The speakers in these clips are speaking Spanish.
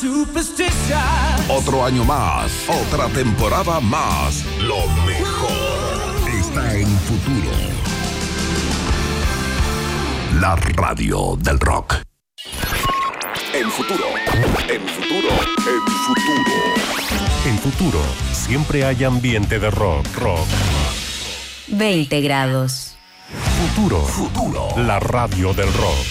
Otro año más, otra temporada más. Lo mejor está en Futuro. La radio del rock. En Futuro, en Futuro, en Futuro. En Futuro, siempre hay ambiente de rock. 20 grados. Futuro. La radio del rock.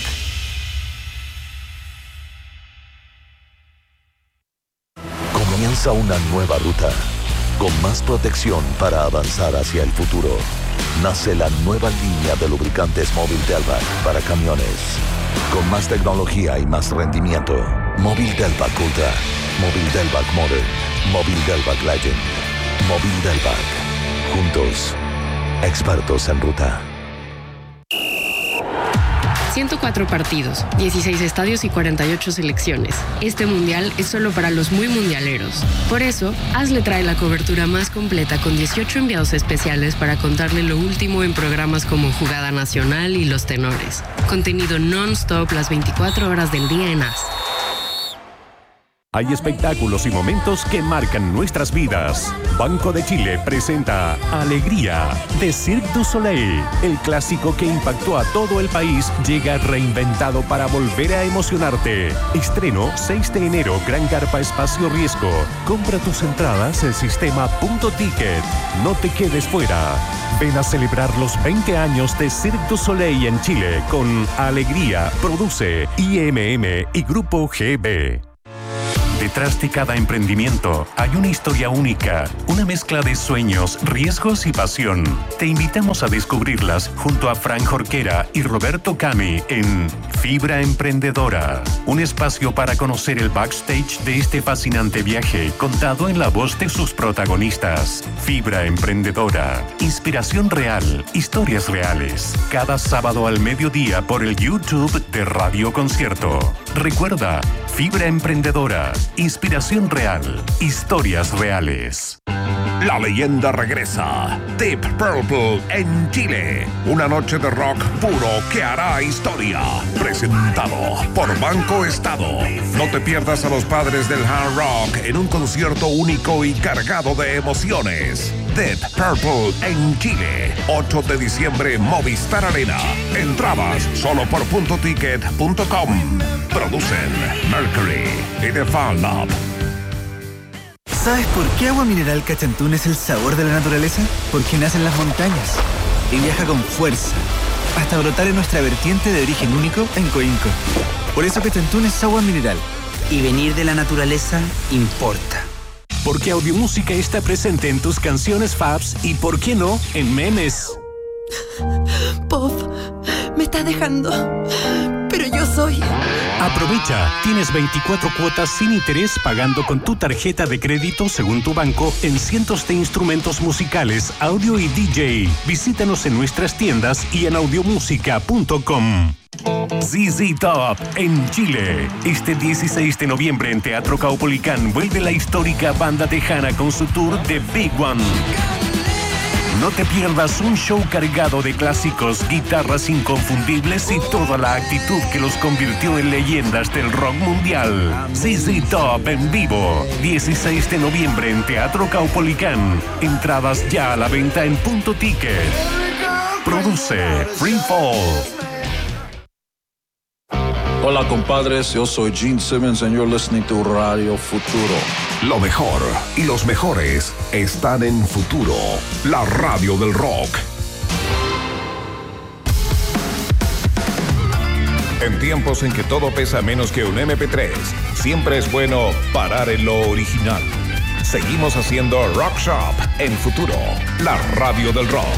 Comienza una nueva ruta, con más protección para avanzar hacia el futuro. Nace la nueva línea de lubricantes Móvil Delvac para camiones. Con más tecnología y más rendimiento. Móvil Delvac Ultra, Móvil Delvac Modern, Móvil Delvac Legend, Móvil Delvac. Juntos, expertos en ruta. 104 partidos, 16 estadios y 48 selecciones. Este mundial es solo para los muy mundialeros. Por eso, ASLE trae la cobertura más completa con 18 enviados especiales para contarle lo último en programas como Jugada Nacional y Los Tenores. Contenido non-stop las 24 horas del día en AS. Hay espectáculos y momentos que marcan nuestras vidas. Banco de Chile presenta Alegría de Cirque du Soleil. El clásico que impactó a todo el país llega reinventado para volver a emocionarte. Estreno 6 de enero, Gran Carpa Espacio Riesgo. Compra tus entradas en sistema.ticket. No te quedes fuera. Ven a celebrar los 20 años de Cirque du Soleil en Chile con Alegría. Produce IMM y Grupo GB. Detrás de cada emprendimiento hay una historia única, una mezcla de sueños, riesgos y pasión. Te invitamos a descubrirlas junto a Frank Jorquera y Roberto Cami en Fibra Emprendedora, un espacio para conocer el backstage de este fascinante viaje contado en la voz de sus protagonistas. Fibra Emprendedora, inspiración real, historias reales. Cada sábado al mediodía por el YouTube de Radio Concierto. Recuerda, Fibra Emprendedora, inspiración real, historias reales. La leyenda regresa. Deep Purple en Chile. Una noche de rock puro que hará historia. Presentado por Banco Estado. No te pierdas a los padres del hard rock en un concierto único y cargado de emociones. Deep Purple en Chile. 8 de diciembre, Movistar Arena. Entradas solo por .ticket.com. Producen Mercury y The Fan Lab. ¿Sabes por qué Agua Mineral Cachantún es el sabor de la naturaleza? Porque nace en las montañas y viaja con fuerza hasta brotar en nuestra vertiente de origen único en Coinco. Por eso Cachantún es agua mineral. Y venir de la naturaleza importa. Porque Audiomúsica está presente en tus canciones faves y, ¿por qué no?, en memes. Pop, me estás dejando, pero yo soy... Aprovecha, tienes 24 cuotas sin interés pagando con tu tarjeta de crédito según tu banco en cientos de instrumentos musicales, audio y DJ. Visítanos en nuestras tiendas y en audiomusica.com. ZZ Top en Chile. Este 16 de noviembre en Teatro Caupolicán vuelve la histórica banda tejana con su tour The Big One. No te pierdas un show cargado de clásicos, guitarras inconfundibles y toda la actitud que los convirtió en leyendas del rock mundial. ZZ Top en vivo, 16 de noviembre en Teatro Caupolicán. Entradas ya a la venta en .ticket. Produce Free Fall. Hola compadres, yo soy Gene Simmons and you're listening to Radio Futuro. Lo mejor y los mejores están en Futuro, la radio del rock. En tiempos en que todo pesa menos que un MP3, siempre es bueno parar en lo original. Seguimos haciendo Rock Shop en Futuro, la radio del rock.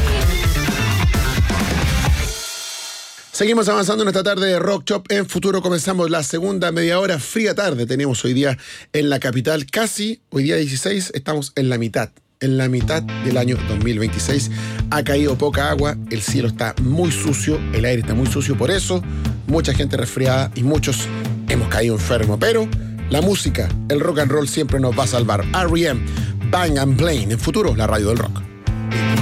Seguimos avanzando en esta tarde de Rock Shop en Futuro. Comenzamos la segunda media hora, fría tarde. Tenemos hoy día en la capital, casi hoy día 16, estamos en la mitad del año 2026. Ha caído poca agua, el cielo está muy sucio, el aire está muy sucio, por eso mucha gente resfriada y muchos hemos caído enfermos. Pero la música, el rock and roll siempre nos va a salvar. R.E.M., Bang and Blame en Futuro, la radio del rock.